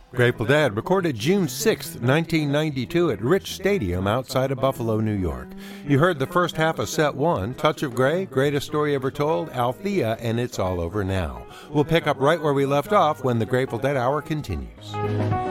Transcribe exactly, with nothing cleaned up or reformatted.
Grateful Dead recorded June sixth, nineteen ninety-two at Rich Stadium outside of Buffalo, New York. You heard the first half of set one, Touch of Grey, Greatest Story Ever Told, Althea, and It's All Over Now. We'll pick up right where we left off when the Grateful Dead Hour continues.